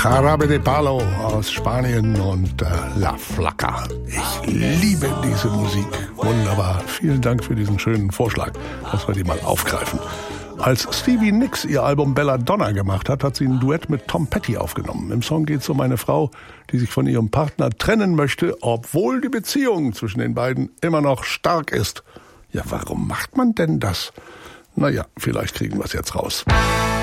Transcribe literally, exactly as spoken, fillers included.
Jarabe de Palo aus Spanien und äh, La Flaca. Ich liebe diese Musik. Wunderbar. Vielen Dank für diesen schönen Vorschlag, dass wir die mal aufgreifen. Als Stevie Nicks ihr Album Belladonna gemacht hat, hat sie ein Duett mit Tom Petty aufgenommen. Im Song geht es um eine Frau, die sich von ihrem Partner trennen möchte, obwohl die Beziehung zwischen den beiden immer noch stark ist. Ja, warum macht man denn das? Naja, vielleicht kriegen wir es jetzt raus.